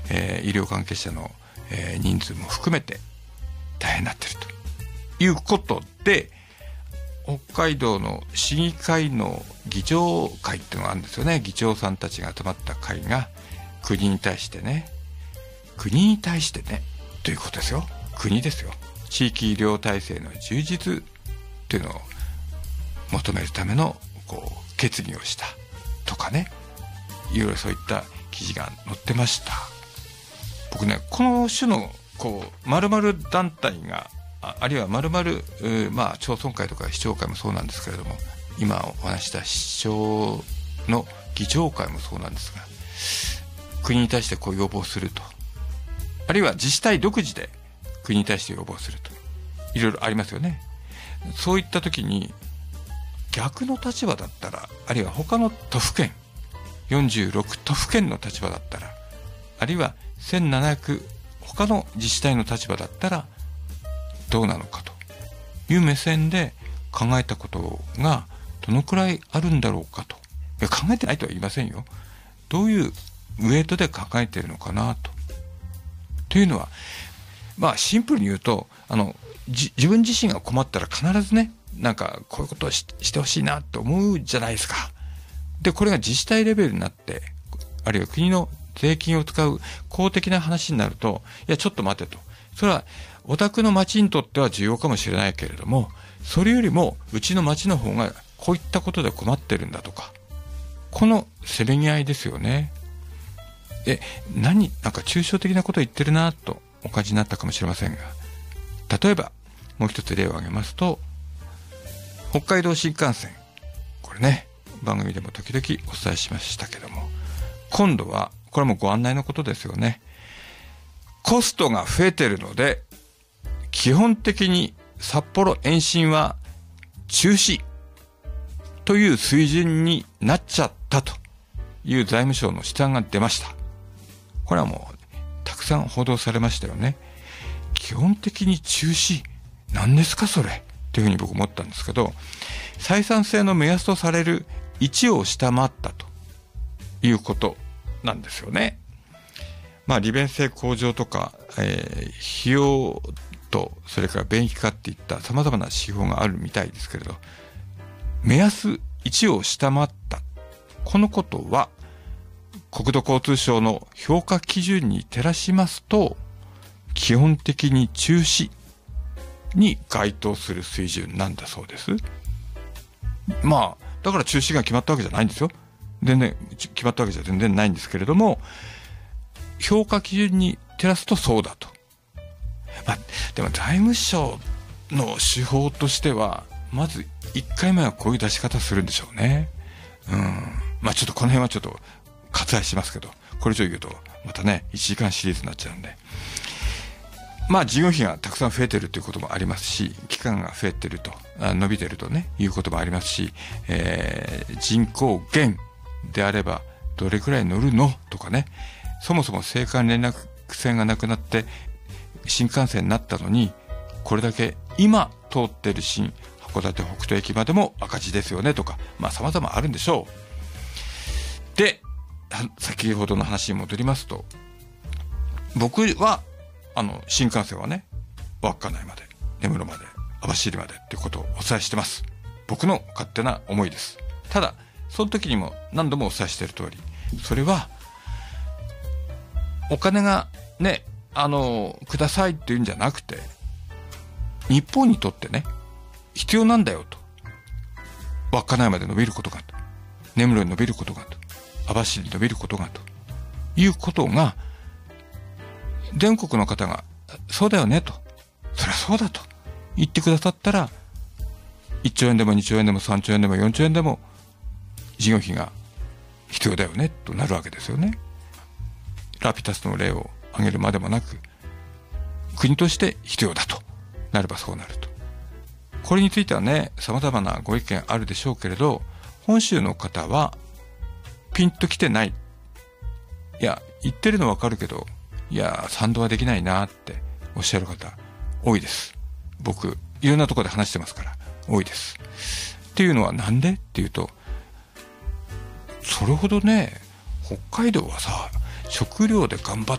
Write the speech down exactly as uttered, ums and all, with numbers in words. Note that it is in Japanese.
えー、医療関係者の、えー、人数も含めて大変になっているということで、北海道の市議会の議長会っていうのがあるんですよね。議長さんたちが集まった会が国に対してね、国に対してねということですよ。国ですよ。地域医療体制の充実というのを求めるためのこう決議をしたとかね、いろいろそういった記事が載ってました。僕ね、この種のこう丸々団体が あ, あるいは丸々、まあ、町村会とか市長会もそうなんですけれども、今お話した市長の議長会もそうなんですが、国に対してこう要望すると、あるいは自治体独自で国に対して要望すると、いろいろありますよね。そういった時に逆の立場だったら、あるいは他の都府県よんじゅうろく都府県の立場だったら、あるいはせんななひゃく他の自治体の立場だったらどうなのかという目線で考えたことがどのくらいあるんだろうかと。いや、考えてないとは言いませんよ。どういうウエイトで考えているのかなと。というのは、まあシンプルに言うと、あの自分自身が困ったら必ずね、なんかこういうことを し, してほしいなと思うじゃないですか。で、これが自治体レベルになって、あるいは国の税金を使う公的な話になると、いやちょっと待てと。それはお宅の町にとっては重要かもしれないけれども、それよりもうちの町の方がこういったことで困ってるんだとか、このせめぎ合いですよね。え、何、なんか抽象的なことを言ってるなとお感じになったかもしれませんが、例えばもう一つ例を挙げますと、北海道新幹線、これね、番組でも時々お伝えしましたけども、今度はこれもご案内のことですよね。コストが増えてるので基本的に札幌延伸は中止という水準になっちゃったという財務省の試算が出ました。これはもうたくさん報道されましたよね。基本的に中止、何ですかそれというふうに僕思ったんですけど、採算性の目安とされるいちを下回ったということなんですよね。まあ利便性向上とか、えー、費用とそれから便益化っていった様々な指標があるみたいですけれど、目安いちを下回った、このことは国土交通省の評価基準に照らしますと基本的に中止に該当する水準なんだそうです。まあだから中止が決まったわけじゃないんですよ。全然決まったわけじゃ全然ないんですけれども、評価基準に照らすとそうだと。まあでも財務省の手法としてはまずいっかいめはこういう出し方するんでしょうね。うん。まあちょっとこの辺はちょっと割愛しますけど、これ以上言うとまたねいちじかんシリーズになっちゃうんで。まあ事業費がたくさん増えてるということもありますし、期間が増えてると、伸びてるとね、いうこともありますし、えー、人口減であればどれくらい乗るのとかね、そもそも青函連絡線がなくなって新幹線になったのに、これだけ今通ってる新函館北斗駅までも赤字ですよねとか、まあ様々あるんでしょう。で、先ほどの話に戻りますと、僕はあの新幹線はね、稚内まで、根室まで、網走までっていうことをお伝えしてます。僕の勝手な思いです。ただその時にも何度もお伝えしている通り、それはお金がね、あのくださいっていうんじゃなくて、日本にとってね必要なんだよと。稚内まで伸びることがと、根室に伸びることがと、網走に伸びることがということが、全国の方がそうだよねと、そりゃそうだと言ってくださったら、いっちょうえんでもにちょうえんでもさんちょうえんでもよんちょうえんでも事業費が必要だよねとなるわけですよね。ラピダスの例を挙げるまでもなく、国として必要だとなればそうなると。これについてはね、様々なご意見あるでしょうけれど、本州の方はピンときてない。いや、言ってるのわかるけど、いや賛同はできないなっておっしゃる方多いです。僕いろんなところで話してますから多いです。っていうのはなんでっていうと、それほどね北海道はさ食料で頑張っ